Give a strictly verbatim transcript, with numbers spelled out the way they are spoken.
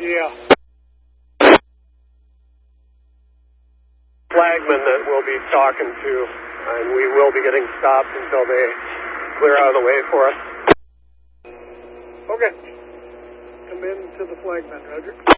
Yeah. Flagman that we'll be talking to, and we will be getting stopped until they clear out of the way for us. Okay. Come in to the flagman, Roger.